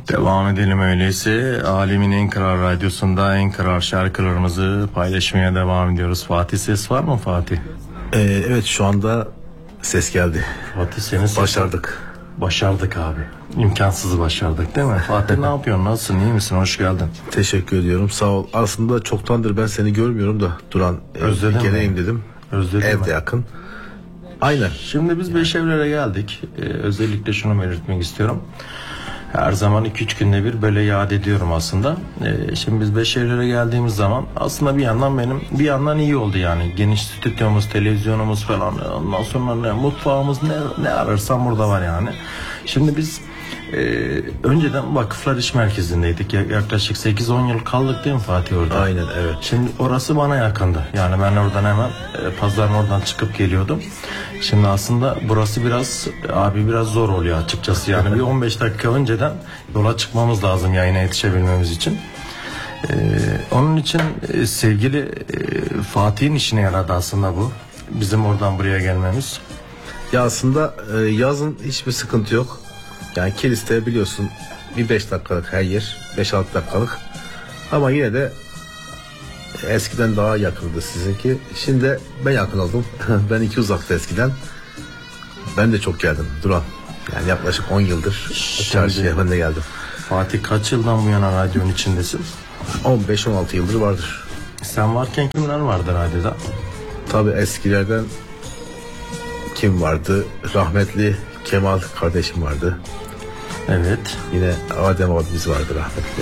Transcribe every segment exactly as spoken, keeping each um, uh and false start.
Devam edelim öyleyse. Alemin en kral radyosunda en kral şarkılarımızı paylaşmaya devam ediyoruz. Fatih, ses var mı Fatih? Ee, evet, şu anda ses geldi. Fatih, senin ses... Başardık. Başardık abi. İmkansızı başardık değil mi? Fatih, ne yapıyorsun? Nasılsın? İyi misin? Hoş geldin. Teşekkür ediyorum. Sağ ol. Aslında çoktandır ben seni görmüyorum da Duran. Özledim. Geleyim dedim. Özledim. Evde mi? Yakın. Aynen. Şimdi biz Beşevler'e geldik. Ee, özellikle şunu belirtmek istiyorum. Her zaman iki üç günde bir böyle yad ediyorum aslında. Ee, şimdi biz Beşevler'e geldiğimiz zaman aslında bir yandan benim bir yandan iyi oldu yani. Geniş stüdyomuz, televizyonumuz falan, ondan sonra ne, mutfağımız, ne, ne ararsam burada var yani. Şimdi biz e, önceden Vakıflar İş Merkezi'ndeydik. Yaklaşık sekiz on yıl kaldık değil mi Fatih orada? Aynen, evet. Şimdi orası bana yakındı. Yani ben oradan hemen e, pazarın oradan çıkıp geliyordum. Şimdi aslında burası biraz abi biraz zor oluyor açıkçası. Yani bir on beş dakika önceden yola çıkmamız lazım yayına yetişebilmemiz için. Ee, onun için e, sevgili e, Fatih'in işine yaradı aslında bu. Bizim oradan buraya gelmemiz. Ya aslında e, yazın hiçbir sıkıntı yok. Yani Kilis'te biliyorsun bir beş dakikalık her yer. beş altı dakikalık. Ama yine de eskiden daha yakındı sizinki. Şimdi ben yakın oldum. Ben iki uzakta eskiden. Ben de çok geldim Duran. Yani yaklaşık on yıldır çarşıya ben de geldim. Fatih, kaç yıldan bu yana radyonun içindesin? on beş on altı yıldır vardır. Sen varken kimler vardı radyoda? Tabii eskilerden kim vardı? Rahmetli Kemal kardeşim vardı. Evet. Yine Adem abimiz vardı rahmetli.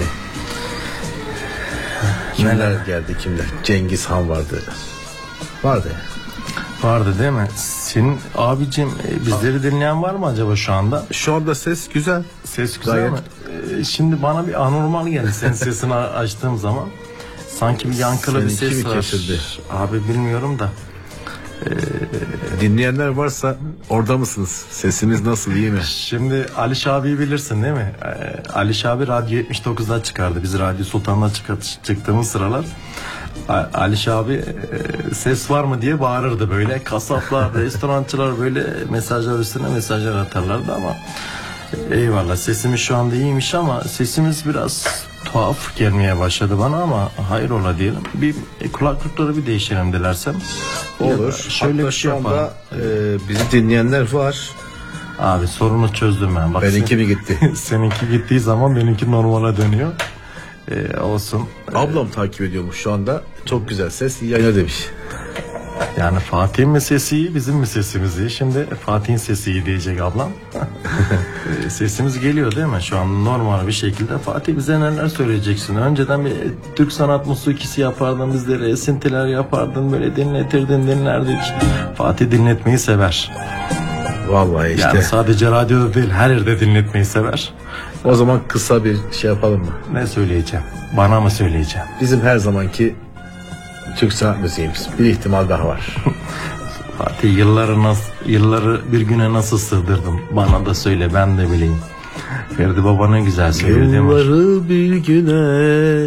Kimler geldi kimler? Cengiz Han vardı. Vardı. Vardı değil mi? Senin abicim bizleri dinleyen var mı acaba şu anda? Şu anda ses güzel. Ses güzel Gayet. mi? Ee, şimdi bana bir anormal geldi senin sesini açtığım zaman. Sanki bir yankılı bir Seninki ses mi var. kesildi? Abi bilmiyorum da. Dinleyenler varsa orada mısınız? Sesimiz nasıl, iyi mi? Şimdi Aliş abiyi bilirsin değil mi? Ee, Aliş abi Radyo yetmiş dokuzda çıkardı. Biz Radyo Sultan'da çık- çıktığımız sıralar. A- Aliş abi e, ses var mı diye bağırırdı böyle. Kasaplar, restorancılar böyle mesajlar üstüne mesajlar atarlardı ama eyvallah, sesimiz şu anda iyiymiş ama sesimiz biraz tuhaf gelmeye başladı bana ama hayrola diyelim. Bir e, kulaklıkları bir değiştirelim dilersem. Olur. Şöyle Hatta bir şey şu anda yapalım. e, bizi dinleyenler var. Abi sorunu çözdüm ben. Bak, Benimki sen, mi gitti? Seninki gittiği zaman benimki normale dönüyor. Ee, olsun. Ablam takip ediyormuş şu anda. Çok güzel ses, yayına demiş. Yani Fatih'in mi sesi iyi, bizim mi sesimiz iyi? Şimdi Fatih'in sesi iyi diyecek ablam. Ee, Sesimiz geliyor değil mi? Şu an normal bir şekilde. Fatih, bize neler söyleyeceksin? Önceden bir Türk sanat musikisi yapardın, bizlere esintiler yapardın, böyle dinletirdin, dinlerdik. Fatih dinletmeyi sever. Vallahi işte. Yani sadece radyoda değil, her yerde dinletmeyi sever. O zaman kısa bir şey yapalım mı? Ne söyleyeceğim? Bana mı söyleyeceğim? Bizim her zamanki Türk sanat müziğimiz. Bir ihtimal daha var. Fatih, yılları nasıl, yılları bir güne nasıl sığdırdım? Bana da söyle, ben de bileyim. Ferdi Baba ne güzel söylüyor değil mi? Yılları bir güne